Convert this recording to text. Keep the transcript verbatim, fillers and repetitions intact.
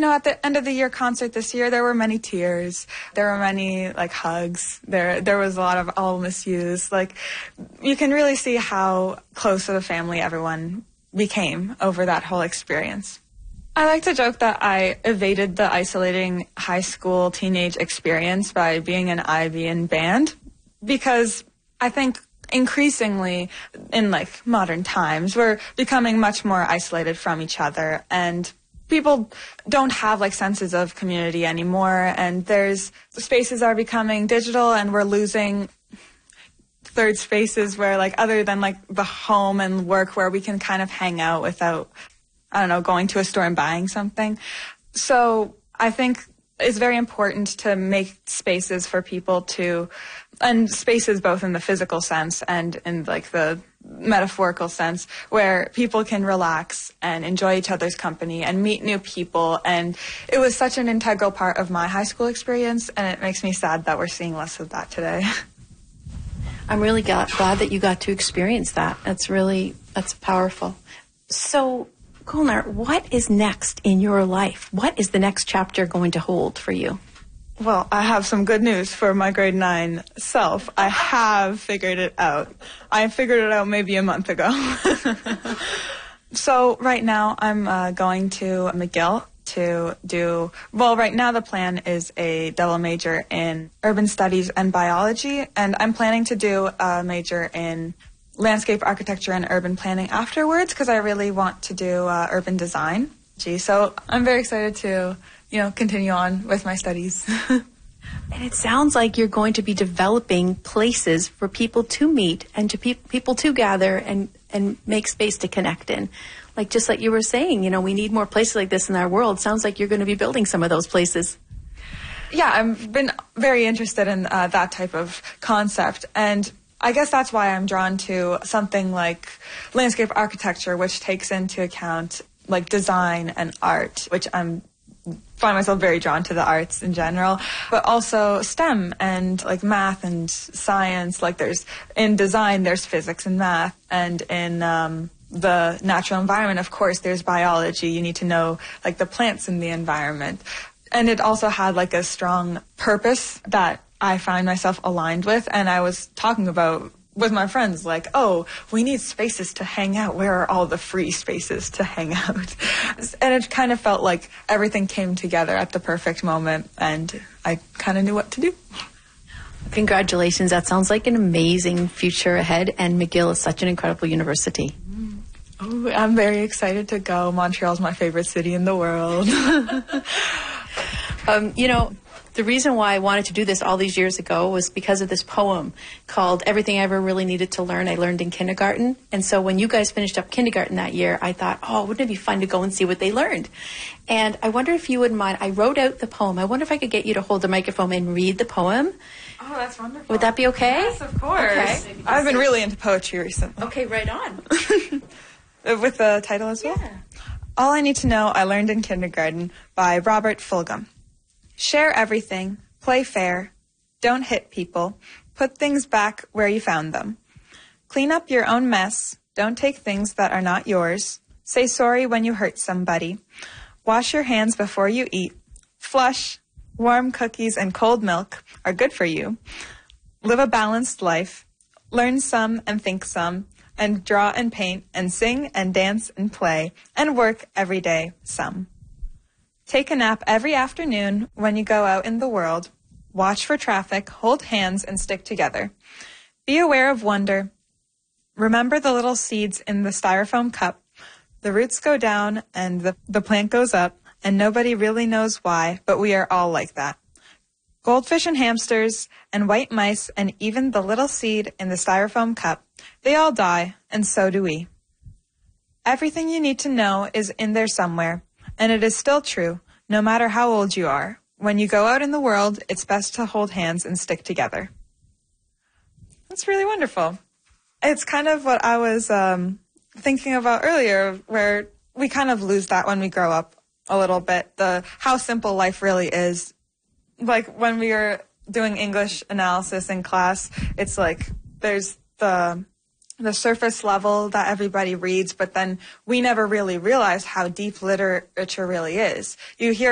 know, at the end of the year concert this year, there were many tears. There were many, like, hugs. There there was a lot of I'll miss yous. Like, you can really see how close of a family everyone became over that whole experience. I like to joke that I evaded the isolating high school teenage experience by being an Ivy in band, because I think increasingly in, like, modern times, we're becoming much more isolated from each other, and people don't have, like, senses of community anymore, and there's spaces are becoming digital, and we're losing third spaces where, like, other than, like, the home and work, where we can kind of hang out without, I don't know, going to a store and buying something. So I think it's very important to make spaces for people to, and spaces both in the physical sense and in, like, the metaphorical sense, where people can relax and enjoy each other's company and meet new people. And it was such an integral part of my high school experience, and it makes me sad that we're seeing less of that today. I'm really glad that you got to experience that. That's really, that's powerful. So, Golnar, what is next in your life? What is the next chapter going to hold for you? Well, I have some good news for my grade nine self. I have figured it out. I figured it out maybe a month ago. So right now I'm uh, going to McGill to do, well, right now the plan is a double major in urban studies and biology, and I'm planning to do a major in landscape architecture and urban planning afterwards, because I really want to do uh, urban design. Gee, so I'm very excited to, you know, continue on with my studies. And it sounds like you're going to be developing places for people to meet and to pe- people to gather and, and make space to connect in. Like, just like you were saying, you know, we need more places like this in our world. Sounds like you're going to be building some of those places. Yeah, I've been very interested in uh, that type of concept, and I guess that's why I'm drawn to something like landscape architecture, which takes into account, like, design and art, which I'm find myself very drawn to the arts in general, but also STEM and, like, math and science. Like, there's in design, there's physics and math, and in um, the natural environment, of course, there's biology. You need to know, like, the plants in the environment. And it also had, like, a strong purpose that I find myself aligned with, and I was talking about with my friends, like, oh, we need spaces to hang out. Where are all the free spaces to hang out? And it kind of felt like everything came together at the perfect moment, and I kind of knew what to do. Congratulations. That sounds like an amazing future ahead, and McGill is such an incredible university. Oh, I'm very excited to go. Montreal's my favorite city in the world. um, you know, The reason why I wanted to do this all these years ago was because of this poem called Everything I Ever Really Needed to Learn, I Learned in Kindergarten. And so when you guys finished up kindergarten that year, I thought, oh, wouldn't it be fun to go and see what they learned? And I wonder if you wouldn't mind. I wrote out the poem. I wonder if I could get you to hold the microphone and read the poem. Oh, that's wonderful. Would that be okay? Yes, of course. Okay. I've been really into poetry recently. Okay, right on. With the title as well? Yeah. All I Need to Know, I Learned in Kindergarten by Robert Fulghum. Share everything. Play fair. Don't hit people. Put things back where you found them. Clean up your own mess. Don't take things that are not yours. Say sorry when you hurt somebody. Wash your hands before you eat. Flush. Warm cookies and cold milk are good for you. Live a balanced life. Learn some and think some. And draw and paint and sing and dance and play. And work every day some. Take a nap every afternoon when you go out in the world. Watch for traffic, hold hands, and stick together. Be aware of wonder. Remember the little seeds in the styrofoam cup. The roots go down and the, the plant goes up, and nobody really knows why, but we are all like that. Goldfish and hamsters and white mice and even the little seed in the styrofoam cup, they all die, and so do we. Everything you need to know is in there somewhere. And it is still true, no matter how old you are. When you go out in the world, it's best to hold hands and stick together. That's really wonderful. It's kind of what I was um, thinking about earlier, where we kind of lose that when we grow up a little bit, the how simple life really is. Like when we were doing English analysis in class, it's like there's the... the surface level that everybody reads, but then we never really realize how deep literature really is. You hear